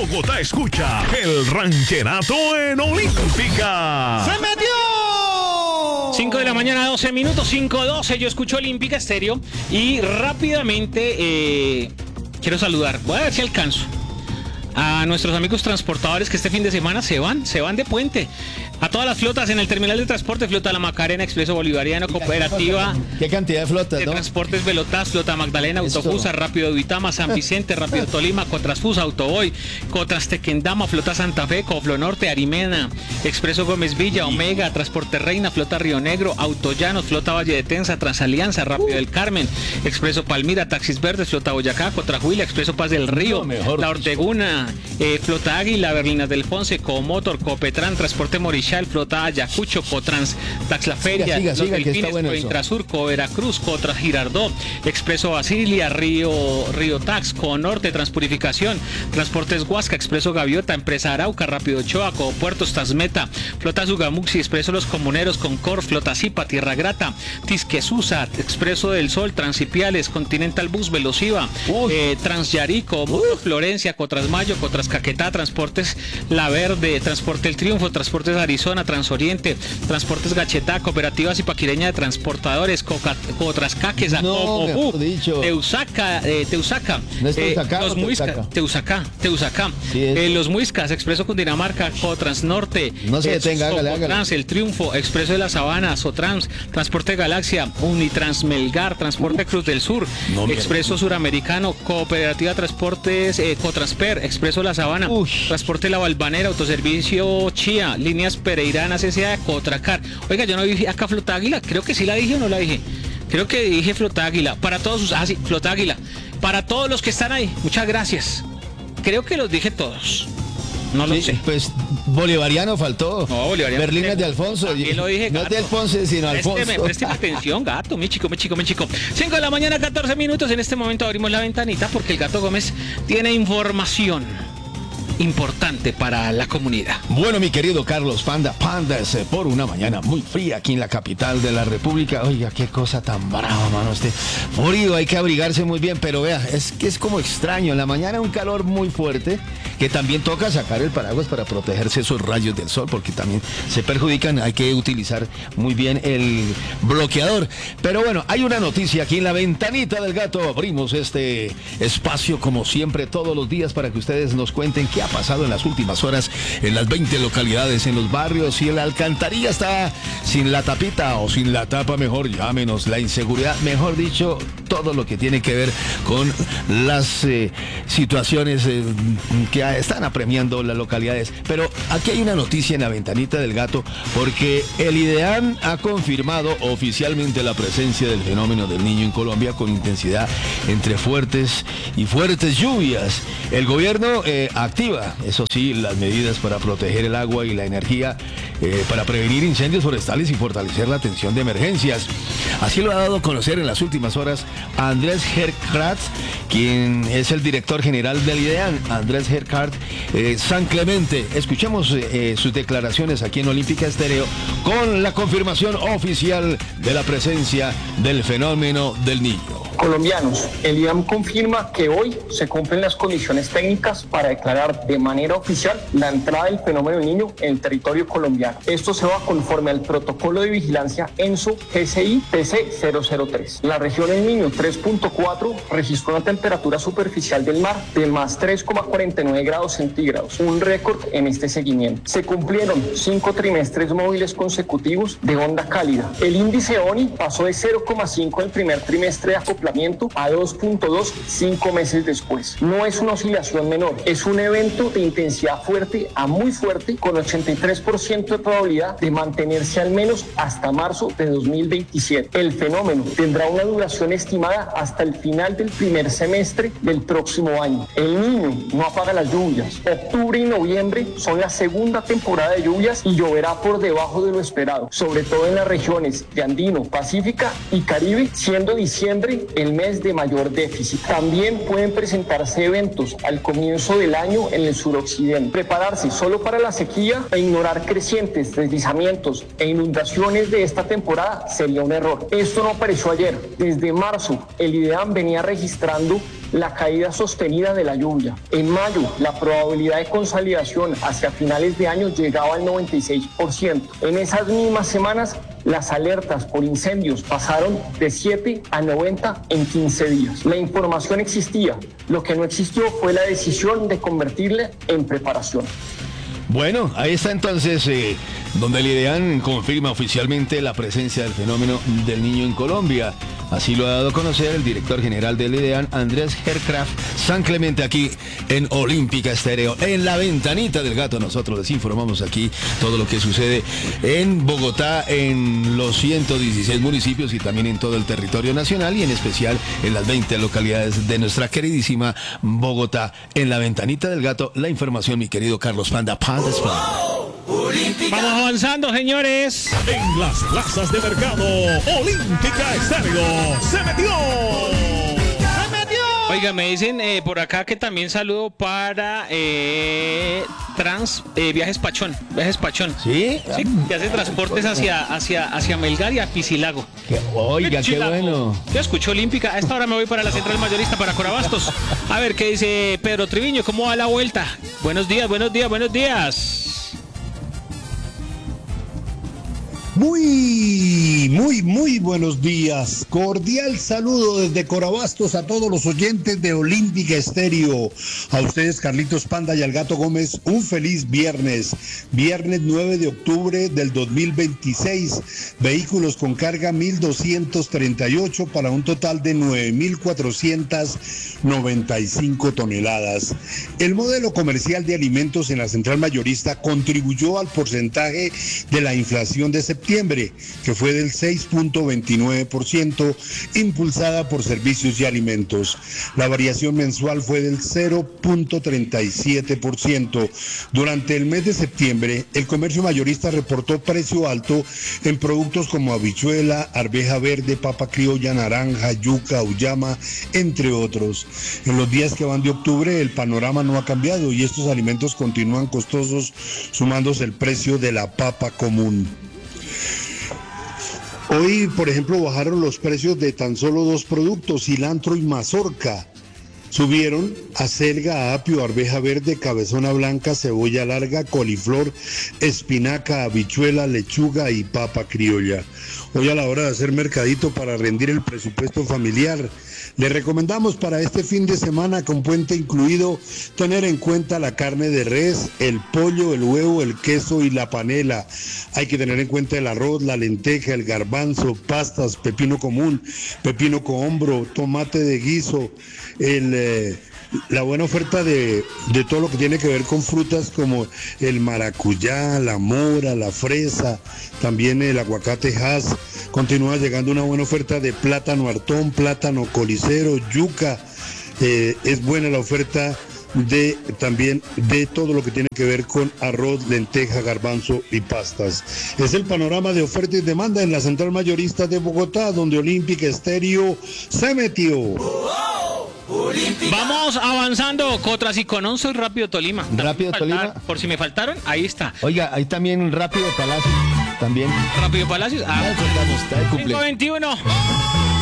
Bogotá escucha el rancherato en Olímpica. ¡Se metió! 5 de la mañana, 12 minutos, 5:12. Yo escucho Olímpica Estéreo y rápidamente quiero saludar. Voy a ver si alcanzo a nuestros amigos transportadores que este fin de semana se van de puente. A todas las flotas en el terminal de transporte, Flota La Macarena, Expreso Bolivariano, Cooperativa. ¿Qué cantidad de flotas, de no? Transportes Velotaz, Flota Magdalena, Autofusa, Rápido Duitama, San Vicente, Rápido Tolima, Cotrasfusa, Autoboy, Cotras Tequendama, Flota Santa Fe, Coflo Norte, Arimena, Expreso Gómez Villa, Omega, Transporte Reina, Flota Río Negro, Autollanos, Flota Valle de Tensa, Transalianza, Rápido del Carmen, Expreso Palmira, Taxis Verdes, Flota Boyacá, Cotrajuila, Expreso Paz del Río, La Orteguna, Flota Águila, Berlinas del Ponce, Comotor, Copetran, Transporte Morichal, Flota Ayacucho, Cotrans, Taxlaferia, siga, Los que está Delfines, bueno Intrasurco, Veracruz, Cotras Girardot, Expreso Basilia, Río Tax, Conorte, Transpurificación, Transportes Huasca, Expreso Gaviota, Empresa Arauca, Rápido Ochoa, Puertos Tasmeta, Flota Sugamuxi, Expreso Los Comuneros, Concor, Flota Zipa, Tierra Grata, Tisquesusa, Expreso del Sol, Transipiales, Continental Bus, Velociva, Transyarico, Moto Florencia, Cotras Mayo, Cotras Caquetá, Transportes La Verde, Transporte El Triunfo, Transportes Arizona, Transoriente, Transportes Gachetá, Cooperativa Zipaquireña de Transportadores, Cotras Caques, Teusaca, ¿No es Teusaca Los o Muiscas, Teusaca, Sí, Los Muiscas, Expreso Cundinamarca, Cotrans Norte, No se detenga, hágale. Socotrans, El Triunfo, Expreso de la Sabana, Sotrans, Transporte Galaxia, Unitrans Melgar, Transporte Cruz del Sur, Expreso Suramericano, Cooperativa Transportes, Cotransper, Expreso La Sabana, Transporte La Balvanera, Autoservicio Chía, Líneas Pereiranas S.A. Cotracar. Oiga, yo no dije acá Flota Águila, creo que sí la dije o no la dije. Creo que dije Flota Águila. Para todos sí, Flota Águila. Para todos los que están ahí, muchas gracias. Creo que los dije todos. No lo sé. Pues Bolivariano faltó. No, Bolivariano. Berlinas de Alfonso. También lo dije, no gato. es de Alfonso, sino Alfonso. Présteme atención, gato, mi chico. 5 de la mañana, 14 minutos. En este momento abrimos la ventanita porque el Gato Gómez tiene información importante para la comunidad. Bueno, mi querido Carlos Panda, por una mañana muy fría aquí en la capital de la República. Oiga, qué cosa tan brava, mano. Frío, hay que abrigarse muy bien, pero vea, es que es como extraño. En la mañana un calor muy fuerte, que también toca sacar el paraguas para protegerse esos rayos del sol, porque también se perjudican. Hay que utilizar muy bien el bloqueador. Pero bueno, hay una noticia aquí en la ventanita del Gato. Abrimos este espacio como siempre todos los días para que ustedes nos cuenten qué ha pasado en las últimas horas en las 20 localidades, en los barrios. Si la alcantarilla está sin la tapita o sin la tapa, mejor llámenos. La inseguridad, mejor dicho, todo lo que tiene que ver con las situaciones que están apremiando las localidades. Pero aquí hay una noticia en la ventanita del Gato, porque el IDEAM ha confirmado oficialmente la presencia del fenómeno del Niño en Colombia, con intensidad entre fuertes y fuertes lluvias. El gobierno activa, eso sí, las medidas para proteger el agua y la energía, para prevenir incendios forestales y fortalecer la atención de emergencias. Así lo ha dado a conocer en las últimas horas Andrés Herkart, quien es el director general del IDEAM, Andrés Herkart San Clemente. Escuchemos sus declaraciones aquí en Olímpica Estéreo con la confirmación oficial de la presencia del fenómeno del Niño. Colombianos, el IDEAM confirma que hoy se cumplen las condiciones técnicas para declarar de manera oficial la entrada del fenómeno del Niño en el territorio colombiano. Esto se va conforme al protocolo de vigilancia ENSO GCI TC003. La región del Niño 3.4 registró una temperatura superficial del mar de más 3,49 grados centígrados, un récord en este seguimiento. Se cumplieron 5 trimestres móviles consecutivos de onda cálida. El índice ONI pasó de 0,5 el primer trimestre de acoplamiento a 2.2 5 meses después. No es una oscilación menor, es un evento de intensidad fuerte a muy fuerte, con 83% de probabilidad de mantenerse al menos hasta marzo de 2027. El fenómeno tendrá una duración estimada hasta el final del primer semestre del próximo año. El Niño no apaga las lluvias. Octubre y noviembre son la segunda temporada de lluvias y lloverá por debajo de lo esperado, sobre todo en las regiones de Andino, Pacífica y Caribe, siendo diciembre el mes de mayor déficit. También pueden presentarse eventos al comienzo del año en el suroccidente. Prepararse solo para la sequía e ignorar crecientes deslizamientos e inundaciones de esta temporada sería un error. Esto no apareció ayer. Desde marzo, el IDEAM venía registrando la caída sostenida de la lluvia. En mayo, la probabilidad de consolidación hacia finales de año llegaba al 96%. En esas mismas semanas, las alertas por incendios pasaron de 7 a 90 en 15 días. La información existía, lo que no existió fue la decisión de convertirla en preparación. Bueno, ahí está entonces donde el IDEAN confirma oficialmente la presencia del fenómeno del Niño en Colombia. Así lo ha dado a conocer el director general del IDEAN, Andrés Hercraft San Clemente, aquí en Olímpica Estéreo. En la ventanita del gato nosotros les informamos aquí todo lo que sucede en Bogotá, en los 116 municipios y también en todo el territorio nacional y en especial en las 20 localidades de nuestra queridísima Bogotá. En la ventanita del gato, la información, mi querido Carlos Panda. Vamos avanzando, señores. En las plazas de mercado, Olímpica Estéreo se metió. Oiga, me dicen por acá que también saludo para Viajes Pachón. Viajes Pachón. ¿Sí? Sí, que hace transportes hacia Melgar y a Piscilago. Oiga, qué bueno. Yo escucho Olímpica. A esta hora me voy para la central mayorista, para Corabastos. A ver qué dice Pedro Triviño. ¿Cómo va la vuelta? Buenos días, buenos días, buenos días. Muy buenos días. Cordial saludo desde Corabastos a todos los oyentes de Olímpica Estéreo. A ustedes, Carlitos Panda y al Gato Gómez, un feliz viernes. Viernes 9 de octubre del 2026. Vehículos con carga 1.238 para un total de 9.495 toneladas. El modelo comercial de alimentos en la central mayorista contribuyó al porcentaje de la inflación de septiembre, que fue del 6.29%, impulsada por servicios y alimentos. La variación mensual fue del 0.37%. Durante el mes de septiembre, el comercio mayorista reportó precio alto en productos como habichuela, arveja verde, papa criolla, naranja, yuca, auyama, entre otros. En los días que van de octubre, el panorama no ha cambiado y estos alimentos continúan costosos, sumándose el precio de la papa común. Hoy, por ejemplo, bajaron los precios de tan solo dos productos, cilantro y mazorca. Subieron acelga, apio, arveja verde, cabezona blanca, cebolla larga, coliflor, espinaca, habichuela, lechuga y papa criolla. Hoy, a la hora de hacer mercadito para rendir el presupuesto familiar, le recomendamos para este fin de semana con puente incluido tener en cuenta la carne de res, el pollo, el huevo, el queso y la panela. Hay que tener en cuenta el arroz, la lenteja, el garbanzo, pastas, pepino común, pepino con hombro, tomate de guiso, la buena oferta de todo lo que tiene que ver con frutas como el maracuyá, la mora, la fresa, también el aguacate Hass. Continúa llegando una buena oferta de plátano hartón, plátano colicero, yuca. Es buena la oferta también de todo lo que tiene que ver con arroz, lenteja, garbanzo y pastas. Es el panorama de oferta y demanda en la central mayorista de Bogotá, donde Olímpica Estéreo se metió. Vamos avanzando. Cotras y Cononso y Rápido Tolima. Rápido Tolima. Por si me faltaron, ahí está. Oiga, ahí también Rápido Palacio. También. Rápido Palacios. Está de cumpleaños. 521.